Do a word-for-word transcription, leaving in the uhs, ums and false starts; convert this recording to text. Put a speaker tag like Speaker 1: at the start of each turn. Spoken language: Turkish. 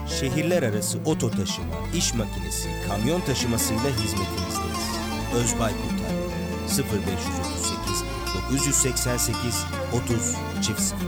Speaker 1: Şehirler arası oto taşıma, iş makinesi, kamyon taşımasıyla hizmetinizdeyiz. Özbay Kurtar sıfır beş otuz sekiz dokuz seksen sekiz otuz sıfır sıfır